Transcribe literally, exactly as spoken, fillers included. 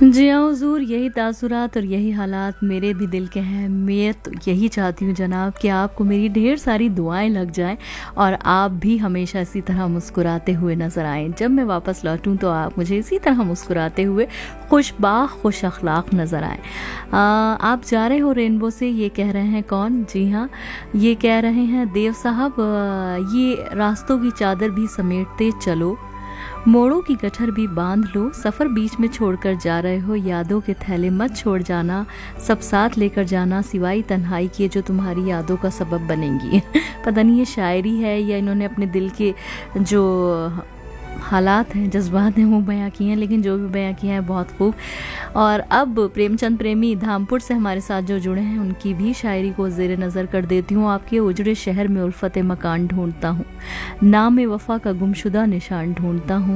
जी हाँ हुज़ूर, यही तासुरात और यही हालात मेरे भी दिल के हैं। मैं तो यही चाहती हूँ जनाब कि आपको मेरी ढेर सारी दुआएँ लग जाएँ और आप भी हमेशा इसी तरह मुस्कुराते हुए नज़र आएँ। जब मैं वापस लौटूँ तो आप मुझे इसी तरह मुस्कुराते हुए खुशबाख, खुश अखलाक नज़र आएँ। अ, आप जा रहे हो रेनबो से, ये कह रहे हैं कौन? जी हाँ, ये कह रहे हैं देव साहब। अ, ये रास्तों की चादर भी समेटते चलो, मोड़ों की गठर भी बांध लो, सफ़र बीच में छोड़कर जा रहे हो, यादों के थैले मत छोड़ जाना, सब साथ लेकर जाना, सिवाय तन्हाई किए जो तुम्हारी यादों का सबब बनेंगी। पता नहीं ये शायरी है या इन्होंने अपने दिल के जो हालात हैं, जज्बात हैं, वो बयां किए हैं, लेकिन जो भी बयां किए हैं बहुत खूब। और अब प्रेमचंद प्रेमी धामपुर से हमारे साथ जो जुड़े हैं उनकी भी शायरी को ज़ेरे नज़र कर देती हूँ। आपके उजड़े शहर में उल्फत मकान ढूंढता हूँ, नाम वफ़ा का गुमशुदा निशान ढूंढता हूँ।